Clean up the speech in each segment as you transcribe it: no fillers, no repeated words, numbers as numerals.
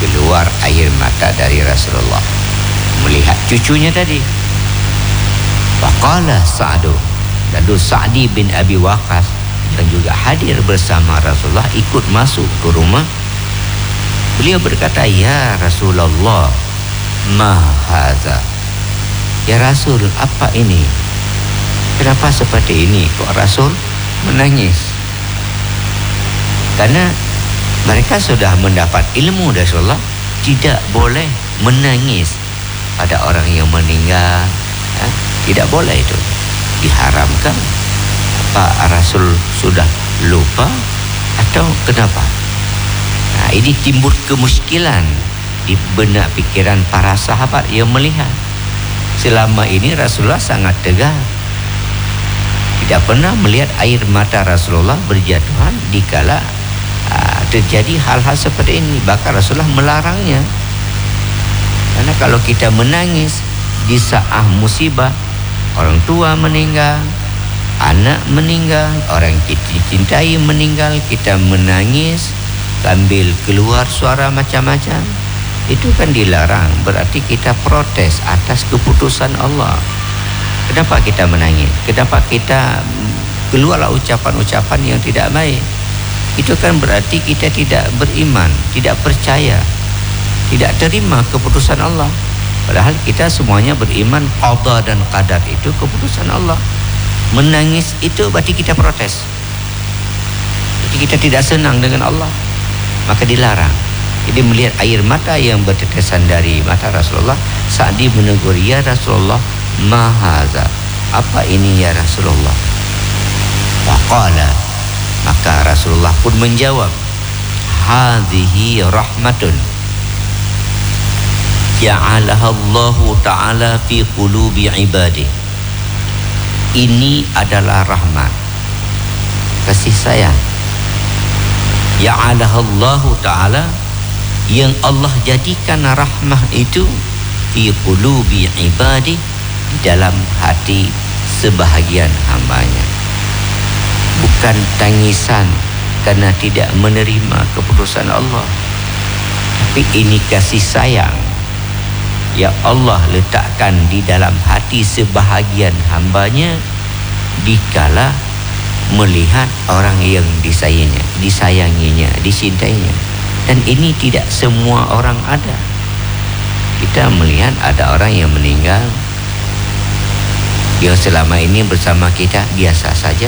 keluar air mata dari Rasulullah melihat cucunya tadi. Faqala Sa'du, lalu Sa'di bin Abi Waqqas yang juga hadir bersama Rasulullah ikut masuk ke rumah. Beliau berkata, ya Rasulullah, ma hadza? Ya Rasul, apa ini? Kenapa seperti ini? Kok Rasul menangis? Karena mereka sudah mendapat ilmu dari Rasulullah, tidak boleh menangis pada orang yang meninggal, ya? Tidak boleh, itu diharamkan. Apa Rasul sudah lupa atau kenapa? Nah, ini timbul kemuskilan di benak pikiran para sahabat yang melihat. Selama ini Rasulullah sangat tegar, tidak pernah melihat air mata Rasulullah berjatuhan dikala terjadi hal-hal seperti ini. Bahkan Rasulullah melarangnya. Karena kalau kita menangis di saat musibah, orang tua meninggal, anak meninggal, orang kita cintai meninggal, kita menangis sambil keluar suara macam-macam, itu kan dilarang. Berarti kita protes atas keputusan Allah. Kenapa kita menangis? Kenapa kita keluarlah ucapan-ucapan yang tidak baik? Itu kan berarti kita tidak beriman, tidak percaya, tidak terima keputusan Allah. Padahal kita semuanya beriman qada dan qadar itu keputusan Allah. Menangis itu berarti kita protes, berarti kita tidak senang dengan Allah, maka dilarang. Jadi melihat air mata yang bertetesan dari mata Rasulullah, Sa'di menegur, ya Rasulullah, ma hadza? Apa ini ya Rasulullah? Faqala, maka Rasulullah pun menjawab, hadhihi rahmatun ja'alaha Allah Ta'ala fi qulubi ibadih. Ini adalah rahmat, kasih sayang, ja'alaha Allah Ta'ala, yang Allah jadikan rahmah itu fi qulubi ibadih, di dalam hati sebahagian hambanya. Bukan tangisan karena tidak menerima keputusan Allah, tapi ini kasih sayang yang Allah letakkan di dalam hati sebahagian hambanya dikala melihat orang yang disayanginya, dicintainya. Dan ini tidak semua orang ada. Kita melihat ada orang yang meninggal yang selama ini bersama kita biasa saja.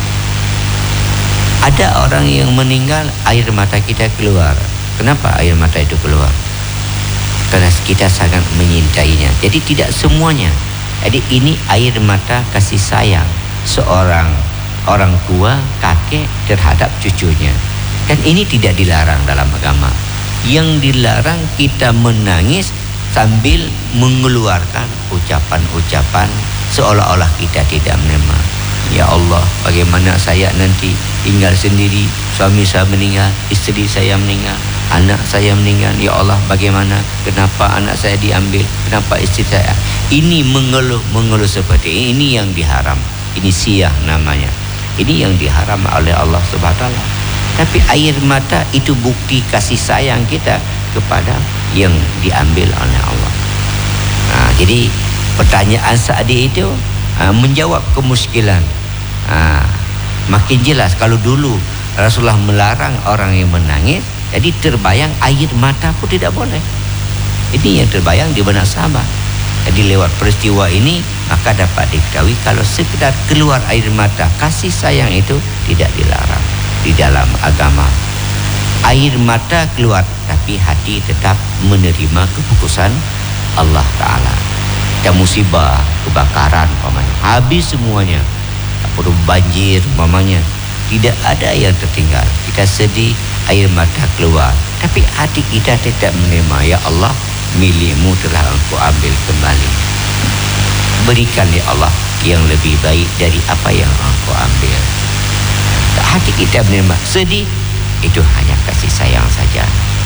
Ada orang yang meninggal, air mata kita keluar. Kenapa air mata itu keluar? Karena kita sangat menyintainya. Jadi tidak semuanya. Jadi ini air mata kasih sayang seorang orang tua, kakek terhadap cucunya. Dan ini tidak dilarang dalam agama. Yang dilarang kita menangis sambil mengeluarkan ucapan-ucapan seolah-olah kita tidak menerima. Ya Allah, bagaimana saya nanti tinggal sendiri, suami saya meninggal, istri saya meninggal, anak saya meninggal. Ya Allah, bagaimana, kenapa anak saya diambil, kenapa istri saya? Ini mengeluh seperti ini yang diharam. Ini siyah namanya. Ini yang diharam oleh Allah Subhanahu wa taala. Tapi air mata itu bukti kasih sayang kita kepada yang diambil oleh Allah. Nah, jadi pertanyaan Sa'di itu menjawab kemuskilan. Makin jelas kalau dulu Rasulullah melarang orang yang menangis, jadi terbayang air mata pun tidak boleh. Ini yang terbayang di benak sahabat. Jadi lewat peristiwa ini maka dapat diketahui kalau sekedar keluar air mata kasih sayang itu tidak dilarang di dalam agama. Air mata keluar tapi hati tetap menerima keputusan Allah Ta'ala. Ada musibah, kebakaran umpamanya, habis semuanya, perlu banjir umpamanya, tidak ada yang tertinggal. Kita sedih, air mata keluar, tapi hati kita tidak menerima. Ya Allah, milikmu telah Engkau ambil kembali. Berikan ya Allah yang lebih baik dari apa yang Engkau ambil. Hati kita menerima. Sedih, itu hanya kasih sayang saja.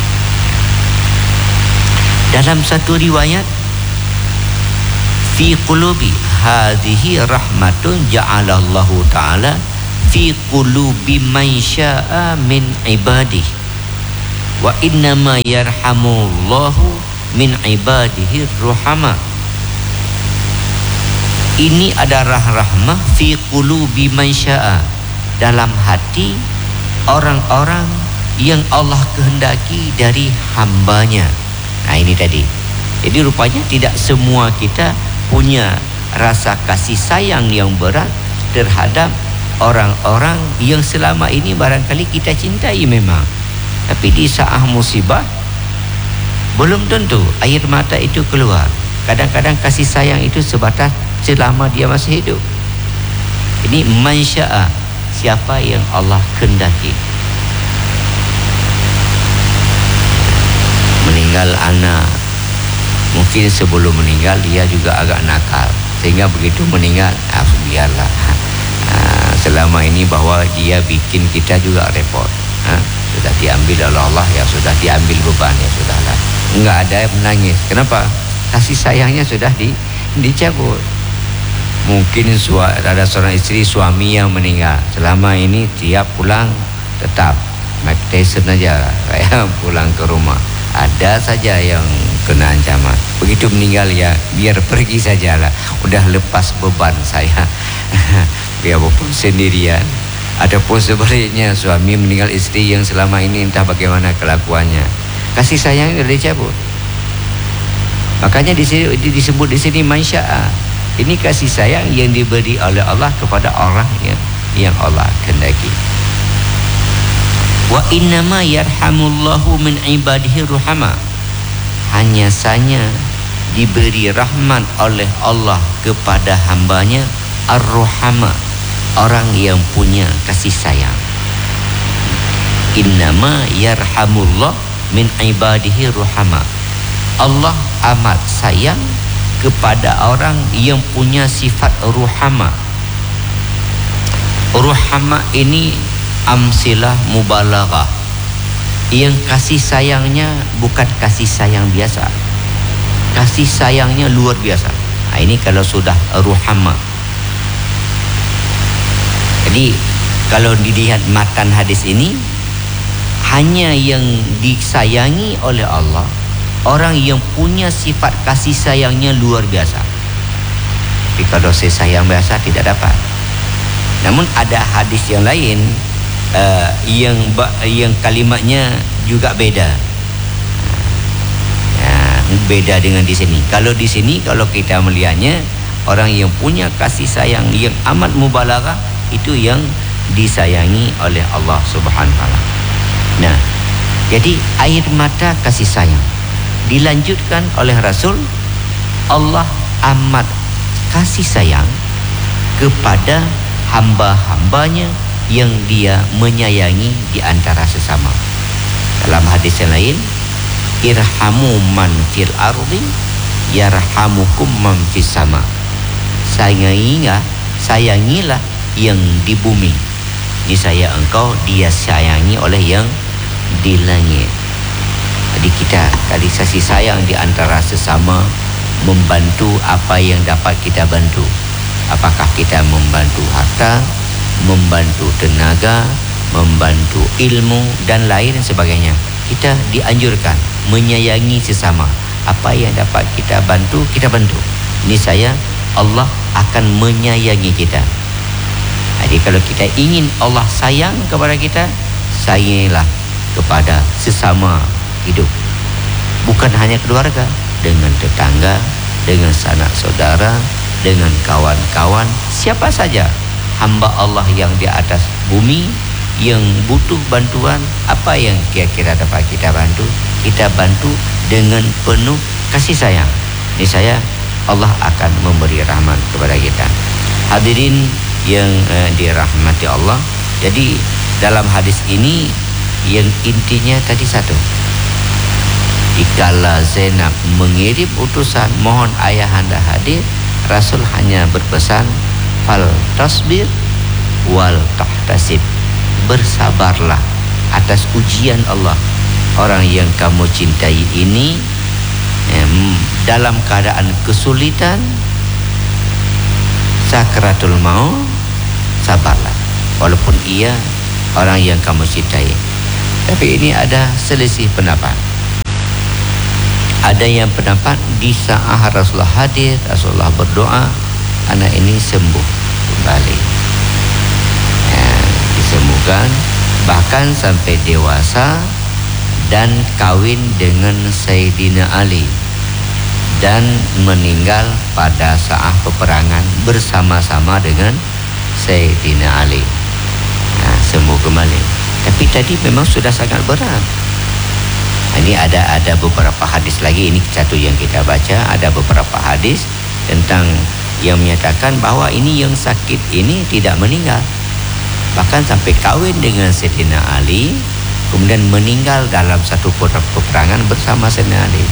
Dalam satu riwayat, fi qulubi hadhihi rahmatun ja'alallahu ta'ala fi qulubi man sya'a min ibadih Wa innama yarhamullahu min ibadihi ruhama. Ini adalah rahmah fi qulubi man syaa, dalam hati orang-orang yang Allah kehendaki dari hambanya. Nah ini tadi. Jadi rupanya tidak semua kita punya rasa kasih sayang yang berat terhadap orang-orang yang selama ini barangkali kita cintai memang. Tapi di saat musibah belum tentu air mata itu keluar. Kadang-kadang kasih sayang itu sebatas selama dia masih hidup. Ini man syaa, siapa yang Allah kehendaki. Meninggal anak, mungkin sebelum meninggal dia juga agak nakal, sehingga begitu meninggal biarlah. Selama ini bahwa dia bikin kita juga repot. Sudah diambil oleh Allah, ya sudah diambil beban, ya sudahlah. Enggak ada yang menangis. Kenapa? Kasih sayangnya sudah dicabut. Mungkin ada seorang istri suami yang meninggal, selama ini tiap pulang tetap Mike Tyson aja kayak pulang ke rumah. Ada saja yang kena ancaman. Begitu meninggal ya biar pergi sajalah. Udah lepas beban saya. Biarpun sendirian. Ataupun sebaliknya suami meninggal istri yang selama ini entah bagaimana kelakuannya. Kasih sayang sudah dicabut. Makanya di sini disebut di sini man syaa. Ini kasih sayang yang diberi oleh Allah kepada orang yang Allah kehendaki. Wa innama yarhamullahu min ibadihi ruhama. Hanya saja diberi rahmat oleh Allah kepada hambanya ar-ruhama, orang yang punya kasih sayang. Innama yarhamullah min ibadihi ruhama. Allah amat sayang kepada orang yang punya sifat ruhama. Ruhama ini amsilah mubalaghah, yang kasih sayangnya bukan kasih sayang biasa, kasih sayangnya luar biasa. Nah, ini kalau sudah ruhama. Jadi kalau dilihat matan hadis ini, hanya yang disayangi oleh Allah orang yang punya sifat kasih sayangnya luar biasa. Tapi kalau sayang biasa tidak dapat. Namun ada hadis yang lain yang kalimatnya juga beda. Beda dengan di sini. Kalau di sini kalau kita melihatnya orang yang punya kasih sayang yang amat mubalaghah itu yang disayangi oleh Allah Subhanahu wa taala. Nah, jadi air mata kasih sayang dilanjutkan oleh Rasul. Allah amat kasih sayang kepada hamba-hambanya yang dia menyayangi di antara sesama. Dalam hadis yang lain, irhamu man fil ardi yarhamukum man fis sama. Sayangilah yang di bumi, niscaya engkau dia sayangi oleh yang di langit. Jadi kita kali kasih sayang di antara sesama, membantu apa yang dapat kita bantu. Apakah kita membantu harta, membantu tenaga, membantu ilmu dan lain sebagainya. Kita dianjurkan menyayangi sesama. Apa yang dapat kita bantu, kita bantu. Niscaya Allah akan menyayangi kita. Jadi kalau kita ingin Allah sayang kepada kita, sayangilah kepada sesama hidup. Bukan hanya keluarga, dengan tetangga, dengan sanak saudara, dengan kawan-kawan, siapa saja hamba Allah yang di atas bumi yang butuh bantuan, apa yang kira-kira dapat kita bantu, kita bantu dengan penuh kasih sayang. Niscaya Allah akan memberi rahmat kepada kita. Hadirin yang dirahmati Allah. Jadi dalam hadis ini yang intinya tadi satu. Dikala Zainab mengirim utusan mohon ayahanda hadir, Rasul hanya berpesan fal tasbir wal tahtasib, bersabarlah atas ujian Allah. Orang yang kamu cintai ini dalam keadaan kesulitan, sakratul maut, sabarlah. Walaupun ia orang yang kamu cintai. Tapi ini ada selisih pendapat. Ada yang pendapat di saat Rasulullah hadir, Rasulullah berdoa, anak ini sembuh kembali, ya, disembuhkan, bahkan sampai dewasa dan kawin dengan Sayyidina Ali dan meninggal pada saat peperangan bersama-sama dengan Sayyidina Ali. Nah, sembuh kembali. Tapi tadi memang sudah sangat berat. Ini ada beberapa hadis lagi, ini satu yang kita baca, ada beberapa hadis tentang yang menyatakan bahwa ini yang sakit ini tidak meninggal, bahkan sampai kawin dengan Sayyidina Ali, kemudian meninggal dalam satu peperangan bersama Sayyidina Ali.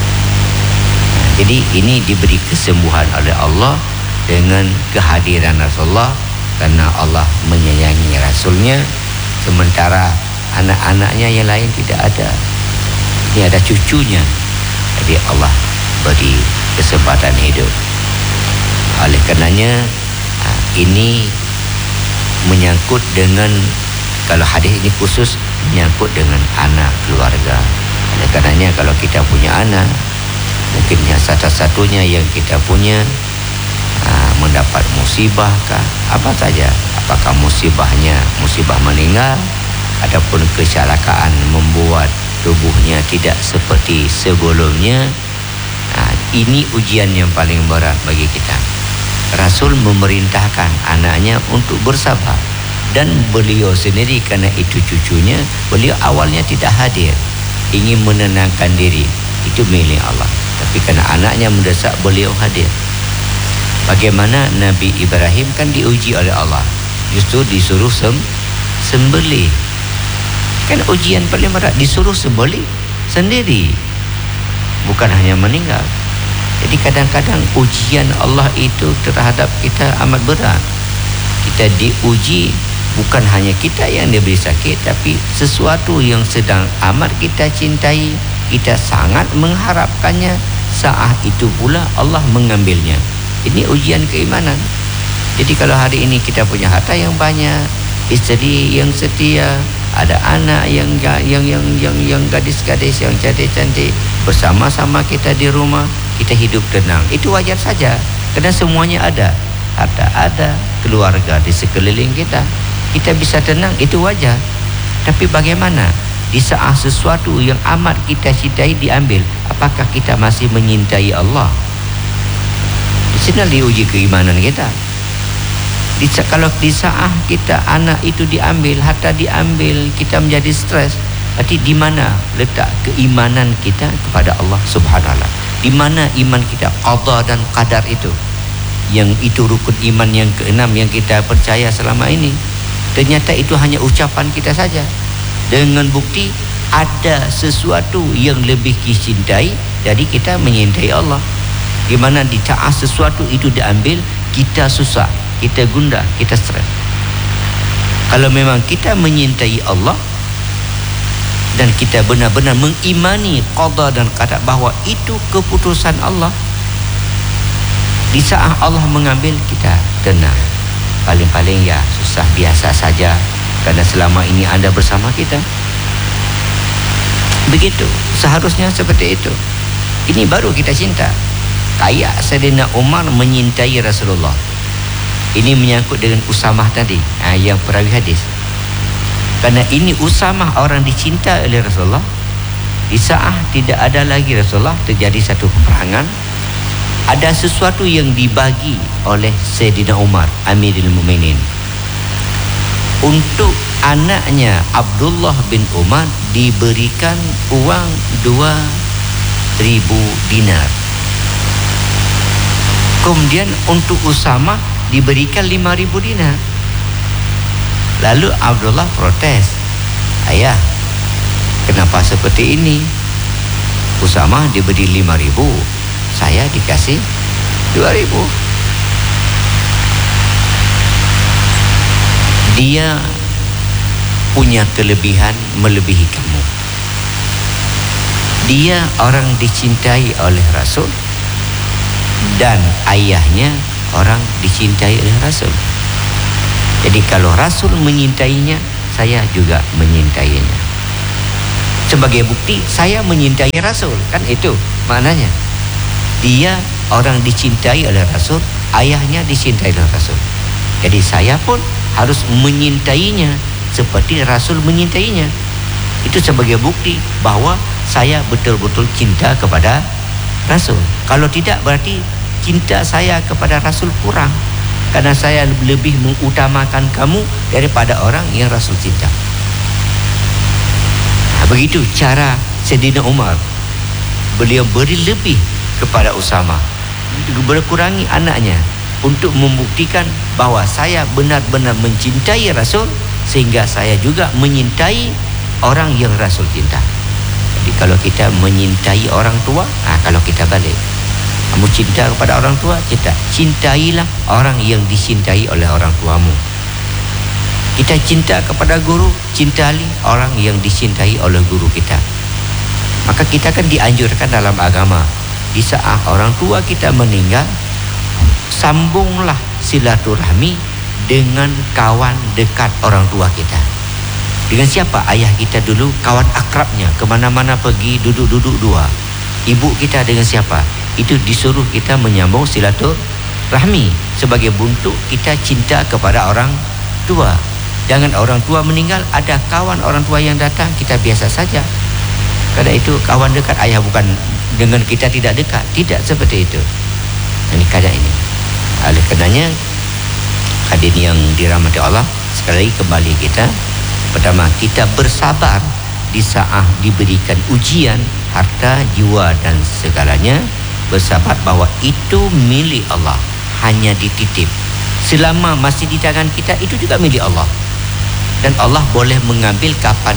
Nah, jadi ini diberi kesembuhan oleh Allah dengan kehadiran Rasulullah, karena Allah menyayangi Rasulnya, sementara anak-anaknya yang lain tidak ada. Ini ada cucunya, jadi Allah beri kesempatan hidup. Oleh karenanya ini menyangkut dengan, kalau hadis ini khusus menyangkut dengan anak keluarga. Oleh karenanya kalau kita punya anak, mungkin yang satu-satunya yang kita punya mendapat musibah kah, apa saja, apakah musibahnya musibah meninggal ataupun kecelakaan membuat tubuhnya tidak seperti sebelumnya, ini ujian yang paling berat bagi kita. Rasul memerintahkan anaknya untuk bersabar, dan beliau sendiri karena itu cucunya, beliau awalnya tidak hadir, ingin menenangkan diri, itu milik Allah. Tapi karena anaknya mendesak, beliau hadir. Bagaimana Nabi Ibrahim kan diuji oleh Allah, justru disuruh sembelih. Kan ujian paling berat, disuruh sembelih sendiri, bukan hanya meninggal. Jadi kadang-kadang ujian Allah itu terhadap kita amat berat. Kita diuji, bukan hanya kita yang diberi sakit, tapi sesuatu yang sedang amat kita cintai, kita sangat mengharapkannya, saat itu pula Allah mengambilnya. Ini ujian keimanan. Jadi kalau hari ini kita punya harta yang banyak, istri yang setia, ada anak yang gadis-gadis yang cantik-cantik, bersama-sama kita di rumah, kita hidup tenang, itu wajar saja, karena semuanya ada, harta ada, keluarga di sekeliling kita, kita bisa tenang, itu wajar. Tapi bagaimana di saat sesuatu yang amat kita cintai diambil, apakah kita masih menyintai Allah? Di sini diuji keimanan kita. Kalau di saat kita anak itu diambil, harta diambil, kita menjadi stres, berarti di mana letak keimanan kita kepada Allah Subhanahu wa taala? Di mana iman kita qada dan qadar itu? Yang itu rukun iman yang keenam yang kita percaya selama ini. Ternyata itu hanya ucapan kita saja. Dengan bukti ada sesuatu yang lebih dicintai dari kita menyintai Allah. Di mana di saat sesuatu itu diambil, kita susah, kita gundah, kita stres. Kalau memang kita menyintai Allah dan kita benar-benar mengimani qada dan qadar bahwa itu keputusan Allah, di saat Allah mengambil, kita tenang. Paling-paling ya susah biasa saja, karena selama ini Anda bersama kita. Begitu, seharusnya seperti itu. Ini baru kita cinta. Kayak Sayyidina Umar menyintai Rasulullah. Ini menyangkut dengan Usamah tadi, yang perawi hadis. Karena ini Usamah orang dicintai oleh Rasulullah. Di saat tidak ada lagi Rasulullah, terjadi satu peperangan, ada sesuatu yang dibagi oleh Sayyidina Umar, Amirul Mukminin, untuk anaknya Abdullah bin Umar diberikan uang 2.000 dinar. Kemudian untuk Usamah diberikan 5.000 dinar. Lalu Abdullah protes, ayah, kenapa seperti ini? Usamah diberi 5.000, saya dikasih 2.000. Dia punya kelebihan melebihi kamu. Dia orang dicintai oleh Rasul, dan ayahnya orang dicintai oleh Rasul. Jadi kalau Rasul menyintainya, saya juga menyintainya. Sebagai bukti saya menyintai Rasul, kan itu maknanya. Dia orang dicintai oleh Rasul, ayahnya dicintai oleh Rasul. Jadi saya pun harus menyintainya seperti Rasul menyintainya. Itu sebagai bukti bahwa saya betul-betul cinta kepada Rasul. Kalau tidak berarti cinta saya kepada Rasul kurang, karena saya lebih mengutamakan kamu daripada orang yang Rasul cinta. Begitu cara Sayyidina Umar. Beliau beri lebih kepada Usama, berkurangi anaknya, untuk membuktikan bahwa saya benar-benar mencintai Rasul, sehingga saya juga menyintai orang yang Rasul cinta. Jadi kalau kita menyintai orang tua, kalau kita balik, kamu cinta kepada orang tua, cintailah orang yang dicintai oleh orang tuamu. Kita cinta kepada guru, cintai orang yang dicintai oleh guru kita. Maka kita kan dianjurkan dalam agama, di saat orang tua kita meninggal, sambunglah silaturahmi dengan kawan dekat orang tua kita. Dengan siapa? Ayah kita dulu kawan akrabnya, kemana-mana pergi duduk-duduk dua. Ibu kita dengan siapa? Itu disuruh kita menyambung silaturahmi sebagai bentuk kita cinta kepada orang tua. Jangan orang tua meninggal, ada kawan orang tua yang datang, kita biasa saja. Karena itu kawan dekat ayah, bukan dengan kita tidak dekat. Tidak seperti itu. Ini keadaan ini. Oleh karenanya, hadirin yang dirahmati Allah, sekali lagi kembali kita. Pertama, kita bersabar di saat diberikan ujian, harta, jiwa dan segalanya. Bersabar bahwa itu milik Allah, hanya dititip. Selama masih di tangan kita, itu juga milik Allah. Dan Allah boleh mengambil kapan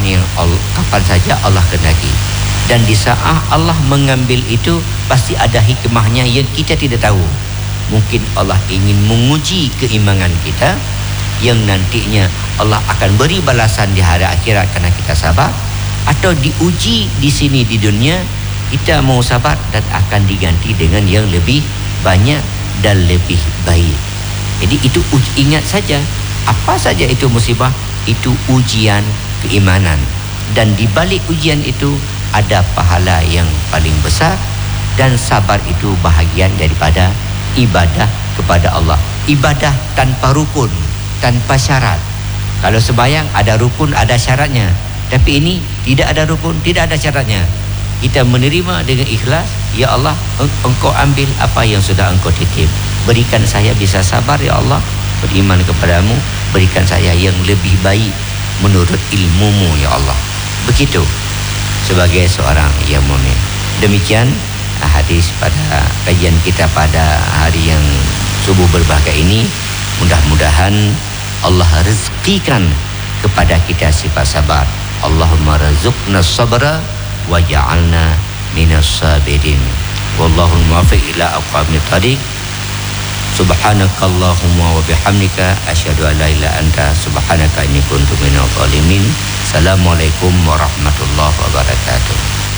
saja Allah kehendaki. Dan di saat Allah mengambil itu, pasti ada hikmahnya yang kita tidak tahu. Mungkin Allah ingin menguji keimanan kita, yang nantinya Allah akan beri balasan di hari akhirat karena kita sabar. Atau diuji di sini di dunia, kita mau sabar dan akan diganti dengan yang lebih banyak dan lebih baik. Jadi itu ingat saja, apa saja itu musibah, itu ujian keimanan, dan di balik ujian itu ada pahala yang paling besar, dan sabar itu bahagian daripada ibadah kepada Allah. Ibadah tanpa rukun, tanpa syarat. Kalau sembahyang ada rukun, ada syaratnya, tapi ini tidak ada rukun, tidak ada syaratnya. Kita menerima dengan ikhlas. Ya Allah, Engkau ambil apa yang sudah Engkau titip, berikan saya bisa sabar ya Allah, beriman kepadamu, berikan saya yang lebih baik menurut ilmumu ya Allah. Begitu sebagai seorang yang mukmin. Demikian hadis pada kajian kita pada hari yang subuh berbahagia ini. Mudah-mudahan Allah rezekikan kepada kita sifat sabar. Allahumma razuqna sabra waj'alna minas sabirin. Wallahu muwaffiq ila aqwamit thariq. Subhanakallahumma wa bihamdika asyhadu an la ilaha illa anta subhanaka inni kuntu minadh dhalimin. Assalamualaikum warahmatullahi wabarakatuh.